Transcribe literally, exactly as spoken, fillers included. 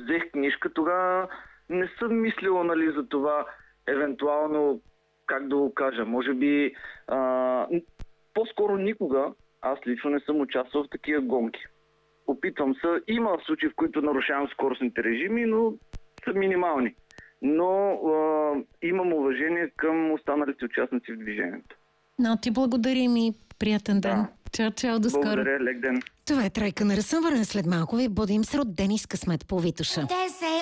взех книжка, тогава не съм мислила, нали, за това, евентуално, как да го кажа, може би а, по-скоро никога аз лично не съм участвал в такива гонки. Опитвам се, има случаи, в които нарушавам скоростните режими, но са минимални. Но а, имам уважение към останалите участници в движението. Но ти благодарим и приятен ден. Да. Чао, чао, до скоро. Благодаря, лек ден. Това е Тройка на разсъмване. След малко ви будим с родени с късмет по Витоша.